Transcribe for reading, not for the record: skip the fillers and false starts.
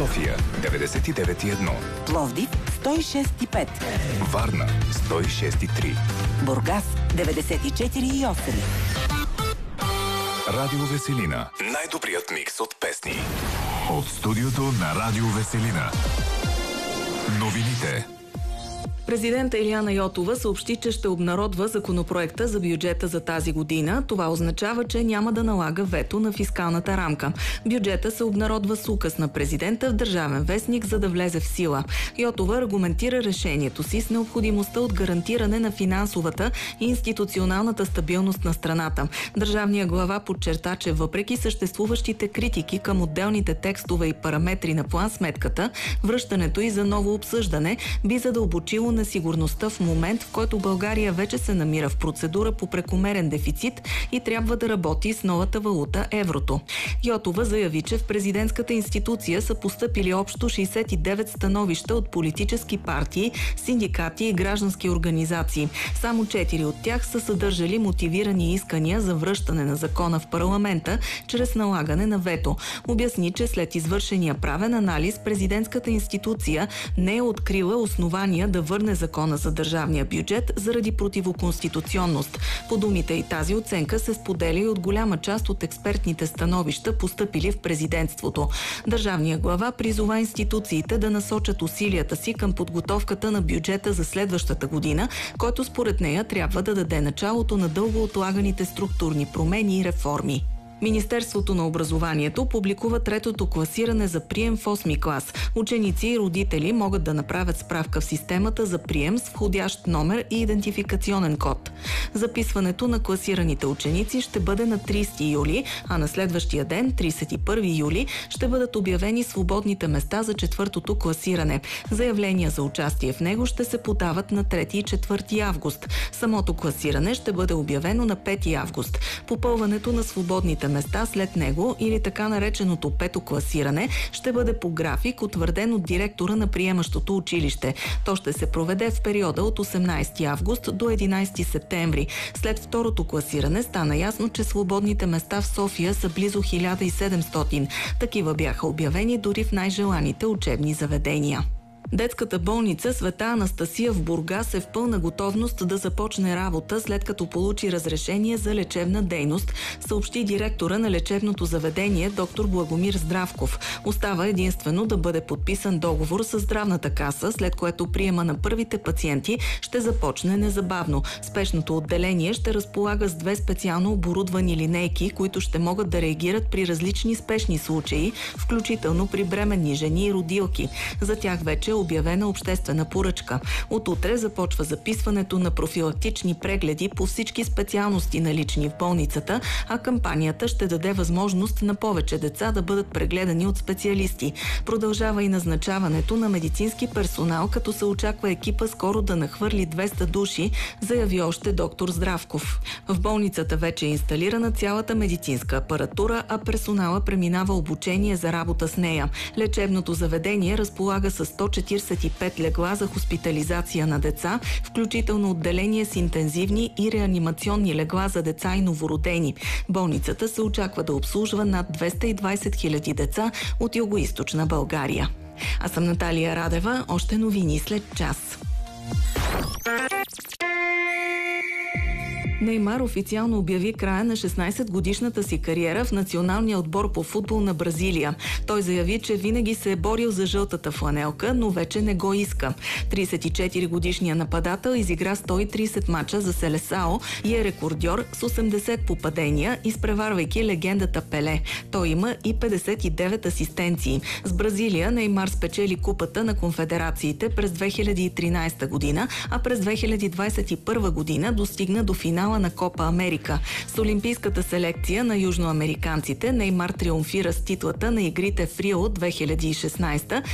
София 99,1, Пловдив 106,5, Варна 106,3, Бургас 94,8. Радио Веселина. Най-добрият микс от песни. От студиото на Радио Веселина. Новините. Президента Илияна Йотова съобщи, че ще обнародва законопроекта за бюджета за тази година. Това означава, че няма да налага вето на фискалната рамка. Бюджета се обнародва с указ на президента в Държавен вестник, за да влезе в сила. Йотова аргументира решението си с необходимостта от гарантиране на финансовата и институционалната стабилност на страната. Държавният глава подчерта, че въпреки съществуващите критики към отделните текстове и параметри на план-сметката, връщането и за ново обсъждане би задълбочило несигурността в момент, в който България вече се намира в процедура по прекомерен дефицит и трябва да работи с новата валута еврото. Йотова заяви, че в президентската институция са постъпили общо 69 становища от политически партии, синдикати и граждански организации. Само 4 от тях са съдържали мотивирани искания за връщане на закона в парламента чрез налагане на вето. Обясни, че след извършения правен анализ президентската институция не е открила основания да върне закона за държавния бюджет заради противоконституционност. По думите и тази оценка се споделя и от голяма част от експертните становища, постъпили в президентството. Държавният глава призова институциите да насочат усилията си към подготовката на бюджета за следващата година, който според нея трябва да даде началото на дълго отлаганите структурни промени и реформи. Министерството на образованието публикува третото класиране за прием в 8 клас. Ученици и родители могат да направят справка в системата за прием с входящ номер и идентификационен код. Записването на класираните ученици ще бъде на 30 юли, а на следващия ден, 31 юли, ще бъдат обявени свободните места за четвъртото класиране. Заявления за участие в него ще се подават на 3 и 4 август. Самото класиране ще бъде обявено на 5 август. Попълването на свободните места след него или така нареченото пето класиране ще бъде по график, утвърден от директора на приемащото училище. То ще се проведе в периода от 18 август до 11 септември. След второто класиране стана ясно, че свободните места в София са близо 1700. Такива бяха обявени дори в най-желаните учебни заведения. Детската болница Света Анастасия в Бургас е в пълна готовност да започне работа, след като получи разрешение за лечебна дейност, съобщи директора на лечебното заведение доктор Благомир Здравков. Остава единствено да бъде подписан договор с здравната каса, след което приема на първите пациенти ще започне незабавно. Спешното отделение ще разполага с 2 специално оборудвани линейки, които ще могат да реагират при различни спешни случаи, включително при бременни жени и родилки. За тях вече е обявена обществена поръчка. От утре започва записването на профилактични прегледи по всички специалности налични в болницата, а кампанията ще даде възможност на повече деца да бъдат прегледани от специалисти. Продължава и назначаването на медицински персонал, като се очаква екипа скоро да нахвърли 200 души, заяви още доктор Здравков. В болницата вече е инсталирана цялата медицинска апаратура, а персонала преминава обучение за работа с нея. Лечебното заведение разполага с 145 легла за хоспитализация на деца, включително отделение с интензивни и реанимационни легла за деца и новородени. Болницата се очаква да обслужва над 220 000 деца от Югоизточна България. Аз съм Наталия Радева, още новини след час. Неймар официално обяви края на 16-годишната си кариера в националния отбор по футбол на Бразилия. Той заяви, че винаги се е борил за жълтата фланелка, но вече не го иска. 34-годишният нападател изигра 130 мача за Селесао и е рекордьор с 80 попадения, изпреварвайки легендата Пеле. Той има и 59 асистенции. С Бразилия Неймар спечели купата на конфедерациите през 2013 година, а през 2021 година достигна до финала на Копа Америка. С олимпийската селекция на южноамериканците Неймар триумфира с титлата на игрите в Рио 2016,